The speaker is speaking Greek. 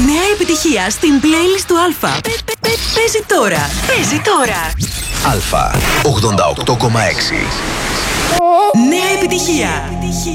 Νέα επιτυχία στην playlist του Αλφα. Παίζει τώρα. Παίζει τώρα. Αλφα 88,6. Νέα επιτυχία.